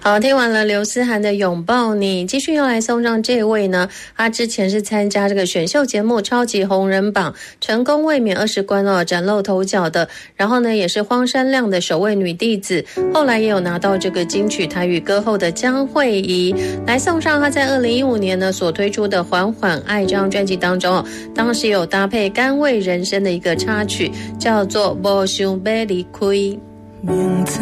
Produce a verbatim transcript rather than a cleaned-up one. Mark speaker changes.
Speaker 1: 好，听完了刘思涵的拥抱你，继续要来送上这位呢，他之前是参加这个选秀节目超级红人榜，成功卫冕二十关哦，崭露头角的，然后呢也是荒山亮的首位女弟子，后来也有拿到这个金曲台语歌后的江蕙怡，来送上她在二零一五年呢所推出的缓缓爱这张专辑当中哦，当时有搭配甘味人生的一个插曲，叫做没想要离开。
Speaker 2: 明知